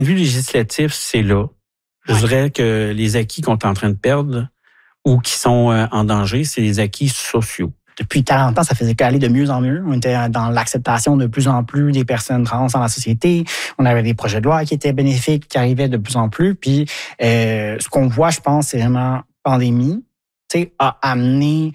De vue législatif, c'est là. Je dirais que les acquis qu'on est en train de perdre ou qui sont en danger, c'est les acquis sociaux. Depuis 40 ans, ça faisait qu'aller de mieux en mieux. On était dans l'acceptation de plus en plus des personnes trans dans la société. On avait des projets de loi qui étaient bénéfiques, qui arrivaient de plus en plus. Puis, ce qu'on voit, je pense, c'est vraiment pandémie, a amené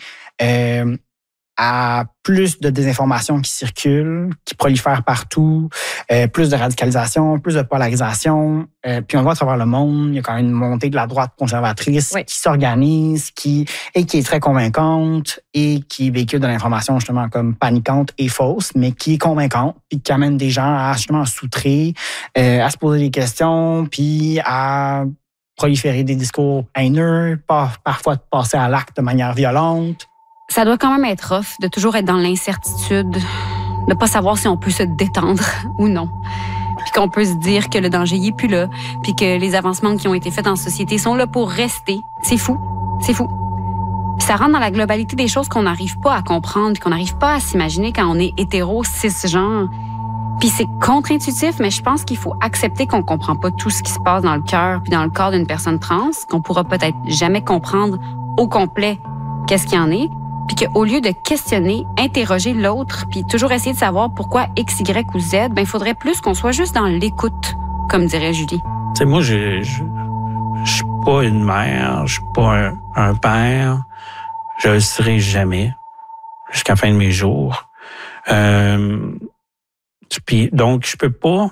à plus de désinformation qui circule, qui prolifère partout, plus de radicalisation, plus de polarisation. Puis on voit à travers le monde, il y a quand même une montée de la droite conservatrice qui s'organise, qui est très convaincante et qui véhicule de l'information justement comme paniquante et fausse, mais qui est convaincante puis qui amène des gens à justement s'outrer, à se poser des questions, puis à proliférer des discours haineux, parfois de passer à l'acte de manière violente. Ça doit quand même être rough de toujours être dans l'incertitude, de pas savoir si on peut se détendre ou non. Puis qu'on peut se dire que le danger n'est plus là, puis que les avancements qui ont été faits dans la société sont là pour rester. C'est fou. C'est fou. Puis ça rentre dans la globalité des choses qu'on n'arrive pas à comprendre, qu'on n'arrive pas à s'imaginer quand on est hétéro, cisgenre. Puis c'est contre-intuitif, mais je pense qu'il faut accepter qu'on comprend pas tout ce qui se passe dans le cœur puis dans le corps d'une personne trans, qu'on pourra peut-être jamais comprendre au complet qu'est-ce qu'il y en est. Puis qu'au lieu de questionner, interroger l'autre, puis toujours essayer de savoir pourquoi X, Y ou Z, ben il faudrait plus qu'on soit juste dans l'écoute, comme dirait Julie. Tu sais, moi, je suis pas une mère, je suis pas un père, je le serai jamais, jusqu'à la fin de mes jours. Puis donc, je peux pas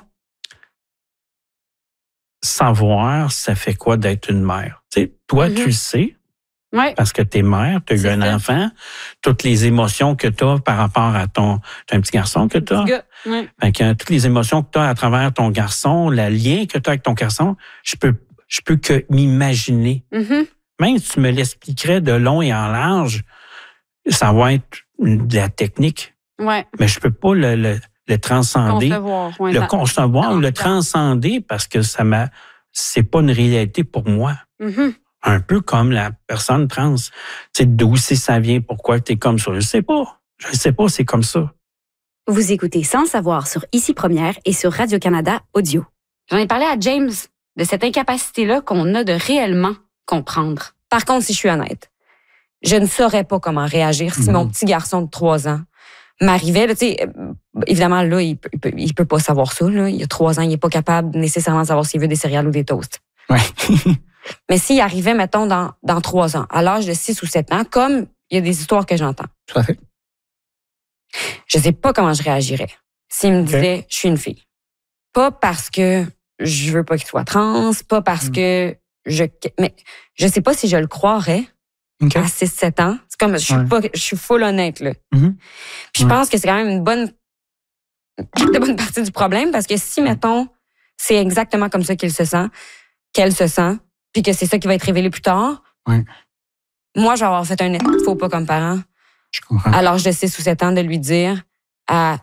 savoir ça fait quoi d'être une mère. Tu sais, toi, tu le sais. Ouais. Parce que t'es mère, t'as eu un enfant, toutes les émotions que t'as par rapport à t'as un petit garçon que t'as. Ouais. Fait que toutes les émotions que t'as à travers ton garçon, le lien que t'as avec ton garçon, je peux que m'imaginer. Mm-hmm. Même si tu me l'expliquerais de long et en large, ça va être de la technique. Ouais. Mais je peux pas le transcender. Concevoir, le transcender parce que c'est pas une réalité pour moi. Mm-hmm. Un peu comme la personne trans. Tu sais, d'où ça vient, pourquoi tu es comme ça. Je sais pas, c'est comme ça. Vous écoutez Sans savoir sur Ici Première et sur Radio-Canada Audio. J'en ai parlé à James de cette incapacité-là qu'on a de réellement comprendre. Par contre, si je suis honnête, je ne saurais pas comment réagir si mon petit garçon de 3 ans m'arrivait. Là, évidemment, là, il peut pas savoir ça. Là. Il y a 3 ans, il est pas capable nécessairement de savoir s'il veut des céréales ou des toasts. Ouais. Mais s'il arrivait, mettons, dans 3 ans, à l'âge de 6 ou 7 ans, comme il y a des histoires que j'entends. Tout à fait. Je sais pas comment je réagirais s'il me disait, je suis une fille. Pas parce que je veux pas qu'il soit trans, pas parce que mais je sais pas si je le croirais à 6-7 ans. C'est comme, je suis full honnête, là. Mm-hmm. Puis je pense que c'est quand même une bonne partie du problème parce que si, mettons, c'est exactement comme ça qu'elle se sent, puis que c'est ça qui va être révélé plus tard, moi, je vais avoir fait un faux pas comme parent. Je comprends. À l'âge de 6 ou 7 ans, de lui dire à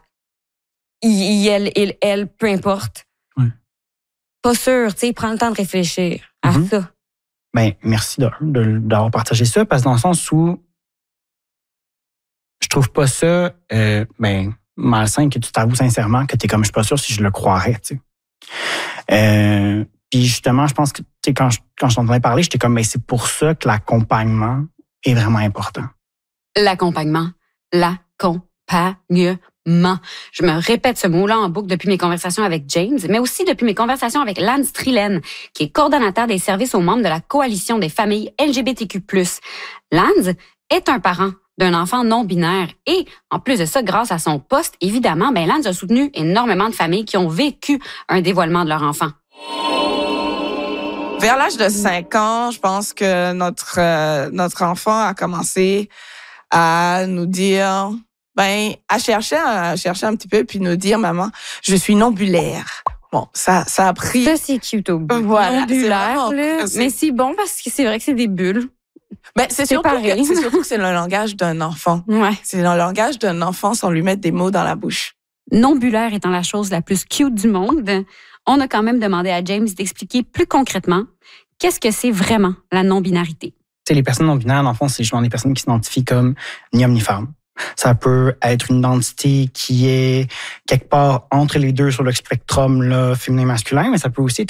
elle, peu importe. Pas sûr, tu sais, prends le temps de réfléchir à ça. Ben, merci d'avoir partagé ça, parce que dans le sens où je trouve pas ça malsain que tu t'avoues sincèrement que t'es comme, je suis pas sûr si je le croirais, tu sais. Puis justement, je pense que quand je t'entendais parler, j'étais comme, c'est pour ça que l'accompagnement est vraiment important. L'accompagnement. Je me répète ce mot-là en boucle depuis mes conversations avec James, mais aussi depuis mes conversations avec Lance Trillen, qui est coordonnateur des services aux membres de la Coalition des familles LGBTQ+. Lance est un parent d'un enfant non-binaire et, en plus de ça, grâce à son poste, évidemment, Lance a soutenu énormément de familles qui ont vécu un dévoilement de leur enfant. Vers l'âge de 5 ans, je pense que notre enfant a commencé à nous dire, à chercher un petit peu, puis nous dire, maman, je suis non-bulaire. Bon, ça a pris. Ça, c'est cute au bout. Voilà. Non-bulaire, là. Mais c'est bon parce que c'est vrai que c'est des bulles. C'est surtout que c'est le langage d'un enfant. Ouais. C'est le langage d'un enfant sans lui mettre des mots dans la bouche. Non-bulaire étant la chose la plus cute du monde, on a quand même demandé à James d'expliquer plus concrètement qu'est-ce que c'est vraiment la non-binarité. Les personnes non-binaires, dans le fond, c'est justement des personnes qui s'identifient comme ni homme ni femme. Ça peut être une identité qui est quelque part entre les deux sur le spectrum là, féminin-masculin, mais ça peut aussi être